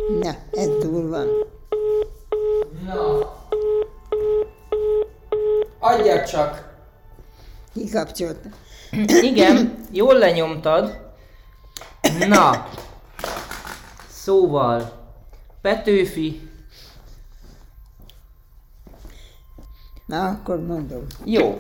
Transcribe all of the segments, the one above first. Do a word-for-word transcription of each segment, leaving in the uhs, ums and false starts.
Na, ez durva. Na. Adjad csak. Kikapcsolta. Igen, jól lenyomtad. Na. Szóval. Petőfi. Na, akkor mondom. Jó.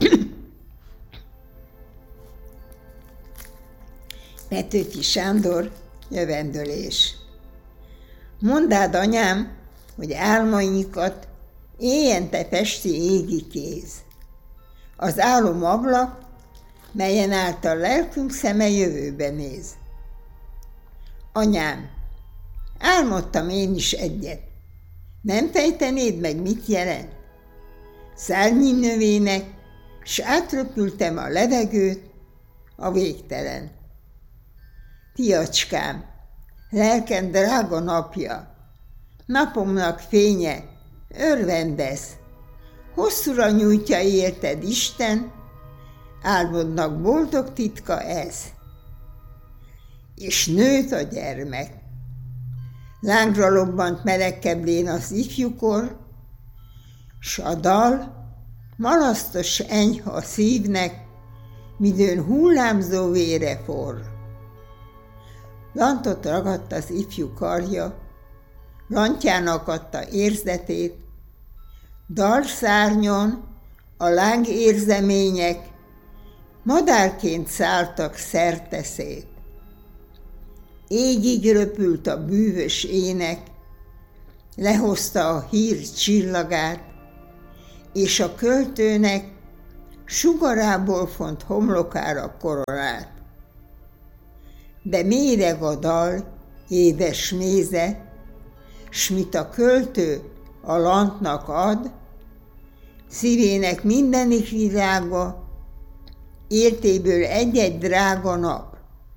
Petőfi Sándor, jövendőlés. Mondád, anyám, hogy álmainkat éjjente festi égi kéz. Az álom ablak, melyen által lelkünk szeme jövőbe néz. Anyám, álmodtam én is egyet. Nem fejtenéd meg, mit jelent? Szárnyi növének, s átröpültem a levegőt, a végtelen. Fiacskám, lelkem drága napja, napomnak fénye, örvendesz, hosszúra nyújtja érted Isten, álmodnak boldog titka ez. És nőtt a gyermek. Lángra lobbant melegkeblén az ifjúkor, s a dal malasztos enyhe a szívnek, midőn hullámzó vére forr. Lantot ragadt az ifjú karja, lantjának adta érzetét, dalszárnyon a láng érzemények madárként szálltak szerteszét. Égig röpült a bűvös ének, lehozta a hír csillagát, és a költőnek sugarából font homlokára koronát. De méreg a dal, édes méze, s mit a költő a lantnak ad, szívének mindenik virága, értéből egy-egy drága nap.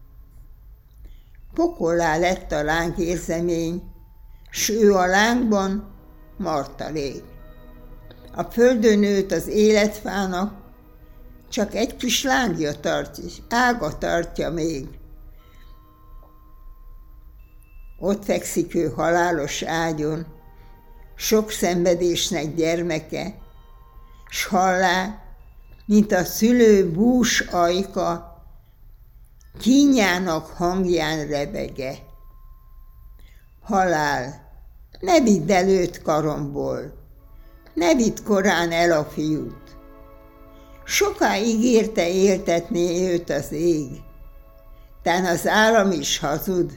Pokollá lett a lángérzemény, s ő a lángban martalék. A földön nőtt az életfának, csak egy kis lángja tartja, ága tartja még. Ott fekszik ő halálos ágyon, sok szenvedésnek gyermeke, s hallá, mint a szülő bús ajka, kínjának hangján rebege. Halál, ne vidd el őt karomból, ne vidd korán el a fiút. Soká ígérte éltetné őt az ég, tán az állam is hazud.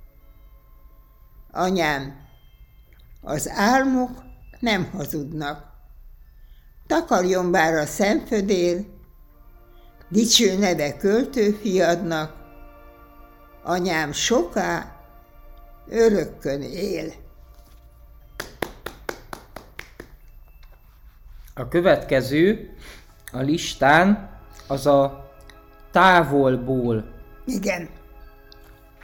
Anyám, az álmok nem hazudnak. Takarjon bár a szemfödél, dicső neve költőfiadnak, anyám soká, örökkön él. A következő a listán az a távolból. Igen.